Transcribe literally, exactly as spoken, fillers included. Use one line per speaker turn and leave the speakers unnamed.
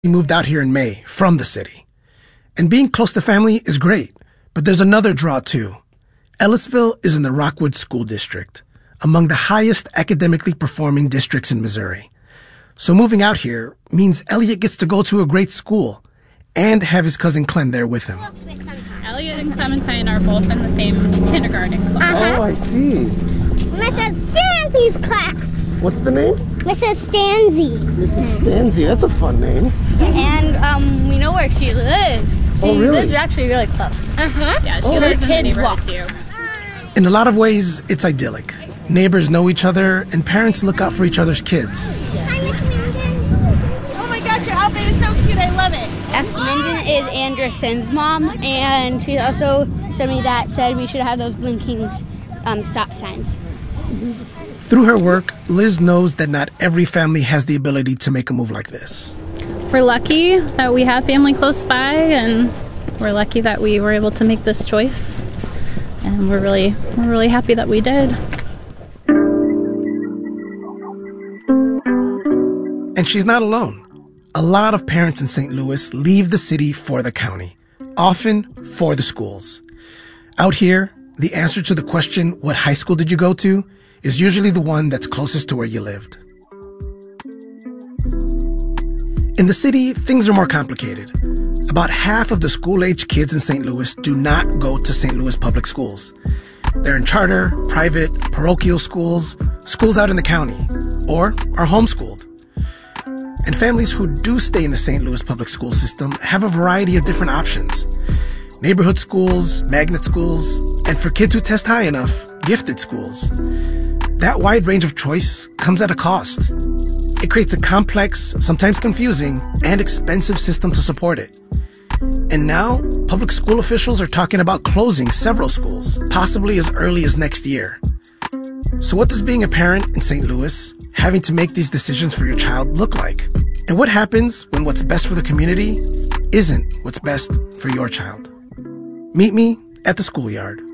We moved out here in May from the city. And being close to family is great, but there's another draw too. Ellisville is in the Rockwood School District, among the highest academically performing districts in Missouri. So moving out here means Elliot gets to go to a great school and have his cousin Clem there with him.
Elliot and Clementine are both in the same kindergarten class.
Uh-huh.
Oh, I see.
Missus Stanzy's class.
What's the name?
Missus Stanzy.
Missus Stanzy, that's a fun name.
And um, we know where she lives. She
Oh, really?
lives actually really close.
Uh-huh.
Yeah, she
Oh,
lives in the
kids
neighborhood
walk.
too.
In a lot of ways, it's idyllic. Neighbors know each other, and parents look out for each other's kids.
Hi, Miss Minden.
Oh my gosh, your outfit is so cute. I love it.
Ex Minden is Anderson's mom, and she also told me that said we should have those blinking um, stop signs.
Through her work, Liz knows that not every family has the ability to make a move like this.
We're lucky that we have family close by, and we're lucky that we were able to make this choice. And we're really, we're really happy that we did.
And she's not alone. A lot of parents in Saint Louis leave the city for the county, often for the schools. Out here, the answer to the question, what high school did you go to, is usually the one that's closest to where you lived. In the city, things are more complicated. About half of the school-age kids in Saint Louis do not go to Saint Louis public schools. They're in charter, private, parochial schools, schools out in the county, or are homeschooled. And families who do stay in the Saint Louis public school system have a variety of different options. Neighborhood schools, magnet schools, and for kids who test high enough, gifted schools. That wide range of choice comes at a cost. It creates a complex, sometimes confusing, and expensive system to support it. And now, public school officials are talking about closing several schools, possibly as early as next year. So what does being a parent in Saint Louis, having to make these decisions for your child, look like? And what happens when what's best for the community isn't what's best for your child? Meet me at the schoolyard.